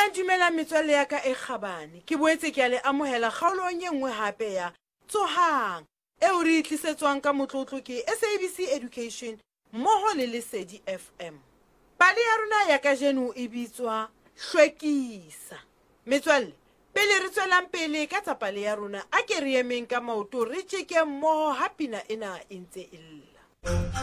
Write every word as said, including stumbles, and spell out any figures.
dumela metswalle ya ka e kgabane. Ke boetse ke a le amohela kgaolong e nngwe hape ya Tsohang eo re tlisetswang ka motlotlo ke S A B C Education mmoho le Lesedi F M. Pale ya rona ya kajeno e bitswa Hlwekisa. Metswalle, pele re tswelang pele ka tsa pale ya rona, a ke re emeng ka maoto re tjeke mmoho ha pina ena e ntse e lla.